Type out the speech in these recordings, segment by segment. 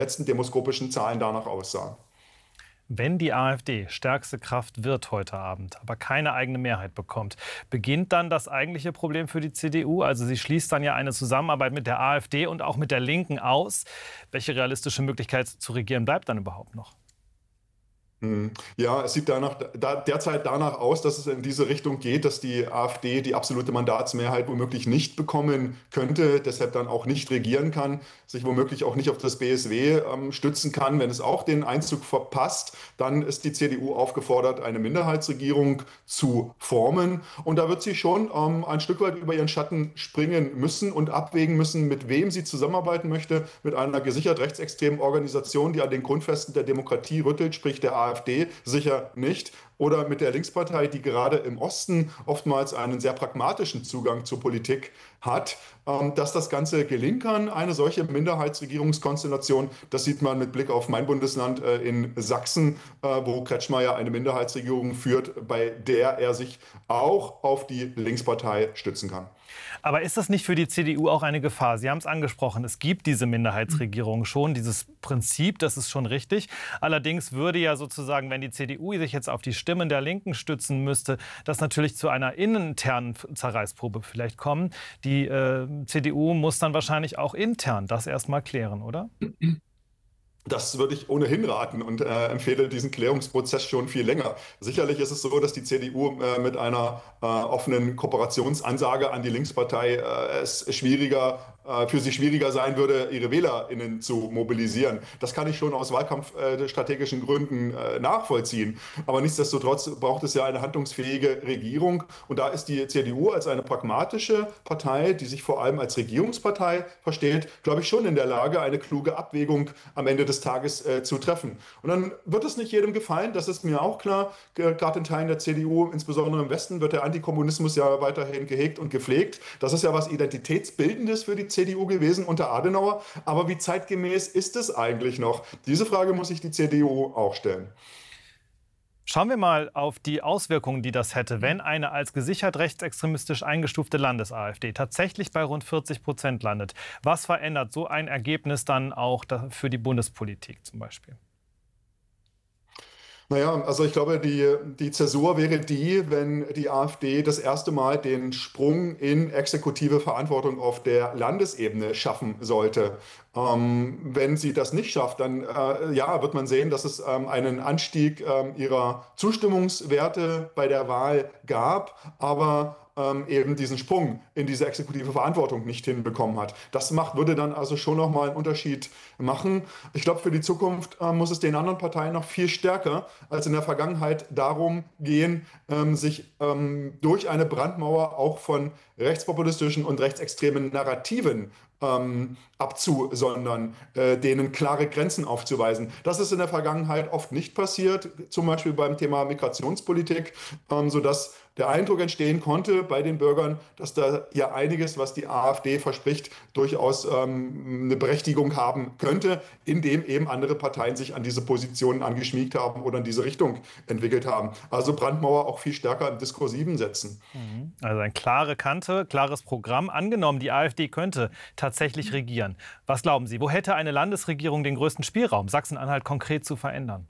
letzten demoskopischen Zahlen danach aussahen. Wenn die AfD stärkste Kraft wird heute Abend, aber keine eigene Mehrheit bekommt, beginnt dann das eigentliche Problem für die CDU? Also sie schließt dann ja eine Zusammenarbeit mit der AfD und auch mit der Linken aus. Welche realistische Möglichkeit zu regieren bleibt dann überhaupt noch? Ja, es sieht derzeit danach aus, dass es in diese Richtung geht, dass die AfD die absolute Mandatsmehrheit womöglich nicht bekommen könnte, deshalb dann auch nicht regieren kann, sich womöglich auch nicht auf das BSW stützen kann. Wenn es auch den Einzug verpasst, dann ist die CDU aufgefordert, eine Minderheitsregierung zu formen. Und da wird sie schon ein Stück weit über ihren Schatten springen müssen und abwägen müssen, mit wem sie zusammenarbeiten möchte, mit einer gesichert rechtsextremen Organisation, die an den Grundfesten der Demokratie rüttelt, sprich der AfD sicher nicht, oder mit der Linkspartei, die gerade im Osten oftmals einen sehr pragmatischen Zugang zur Politik hat. Dass das Ganze gelingen kann, eine solche Minderheitsregierungskonstellation, das sieht man mit Blick auf mein Bundesland in Sachsen, wo Kretschmer ja eine Minderheitsregierung führt, bei der er sich auch auf die Linkspartei stützen kann. Aber ist das nicht für die CDU auch eine Gefahr? Sie haben es angesprochen, es gibt diese Minderheitsregierung schon, dieses Prinzip, das ist schon richtig. Allerdings würde ja sozusagen, wenn die CDU sich jetzt auf die Stimmen der Linken stützen müsste, das natürlich zu einer internen Zerreißprobe vielleicht kommen. Die CDU muss dann wahrscheinlich auch intern das erst mal klären, oder? Das würde ich ohnehin raten und empfehle diesen Klärungsprozess schon viel länger. Sicherlich ist es so, dass die CDU mit einer offenen Kooperationsansage an die Linkspartei es für sie schwieriger sein würde, ihre WählerInnen zu mobilisieren. Das kann ich schon aus wahlkampfstrategischen Gründen nachvollziehen. Aber nichtsdestotrotz braucht es ja eine handlungsfähige Regierung. Und da ist die CDU als eine pragmatische Partei, die sich vor allem als Regierungspartei versteht, glaube ich, schon in der Lage, eine kluge Abwägung am Ende des Tages zu treffen. Und dann wird es nicht jedem gefallen, das ist mir auch klar. Gerade in Teilen der CDU, insbesondere im Westen, wird der Antikommunismus ja weiterhin gehegt und gepflegt. Das ist ja was Identitätsbildendes für die CDU gewesen unter Adenauer. Aber wie zeitgemäß ist es eigentlich noch? Diese Frage muss sich die CDU auch stellen. Schauen wir mal auf die Auswirkungen, die das hätte, wenn eine als gesichert rechtsextremistisch eingestufte Landes-AfD tatsächlich bei rund 40% landet. Was verändert so ein Ergebnis dann auch für die Bundespolitik zum Beispiel? Naja, also ich glaube, die Zäsur wäre die, wenn die AfD das erste Mal den Sprung in exekutive Verantwortung auf der Landesebene schaffen sollte. Wenn sie das nicht schafft, dann ja, wird man sehen, dass es einen Anstieg ihrer Zustimmungswerte bei der Wahl gab, aber eben diesen Sprung in diese exekutive Verantwortung nicht hinbekommen hat. Das würde dann also schon nochmal einen Unterschied machen. Ich glaube, für die Zukunft muss es den anderen Parteien noch viel stärker als in der Vergangenheit darum gehen, sich durch eine Brandmauer auch von rechtspopulistischen und rechtsextremen Narrativen abzusondern, denen klare Grenzen aufzuweisen. Das ist in der Vergangenheit oft nicht passiert, zum Beispiel beim Thema Migrationspolitik, sodass der Eindruck entstehen konnte bei den Bürgern, dass da ja einiges, was die AfD verspricht, durchaus eine Berechtigung haben könnte, indem eben andere Parteien sich an diese Positionen angeschmiegt haben oder in diese Richtung entwickelt haben. Also Brandmauer auch viel stärker im Diskursiven setzen. Also eine klare Kante, klares Programm. Angenommen, die AfD könnte tatsächlich regieren. Was glauben Sie, wo hätte eine Landesregierung den größten Spielraum, Sachsen-Anhalt konkret zu verändern?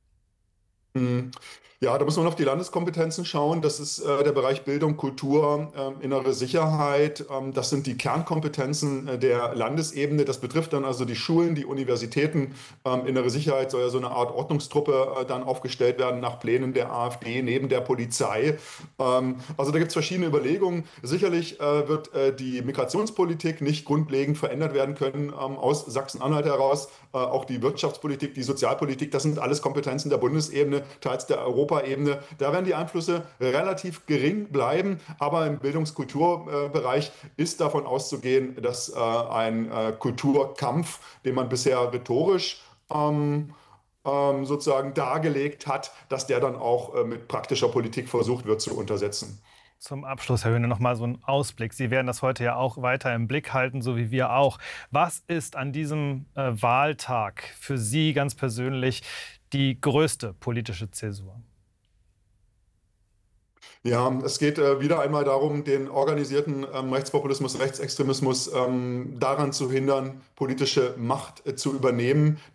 Ja, da muss man auf die Landeskompetenzen schauen. Das ist der Bereich Bildung, Kultur, innere Sicherheit. Das sind die Kernkompetenzen der Landesebene. Das betrifft dann also die Schulen, die Universitäten. Innere Sicherheit soll ja so eine Art Ordnungstruppe dann aufgestellt werden nach Plänen der AfD neben der Polizei. Also da gibt es verschiedene Überlegungen. Sicherlich wird die Migrationspolitik nicht grundlegend verändert werden können aus Sachsen-Anhalt heraus. Auch die Wirtschaftspolitik, die Sozialpolitik, das sind alles Kompetenzen der Bundesebene, teils der Europaebene. Da werden die Einflüsse relativ gering bleiben, aber im Bildungskulturbereich ist davon auszugehen, dass ein Kulturkampf, den man bisher rhetorisch sozusagen dargelegt hat, dass der dann auch mit praktischer Politik versucht wird zu untersetzen. Zum Abschluss, Herr Höhne, noch mal so ein Ausblick. Sie werden das heute ja auch weiter im Blick halten, so wie wir auch. Was ist an diesem Wahltag für Sie ganz persönlich die größte politische Zäsur? Ja, es geht wieder einmal darum, den organisierten Rechtspopulismus, Rechtsextremismus daran zu hindern, politische Macht zu übernehmen.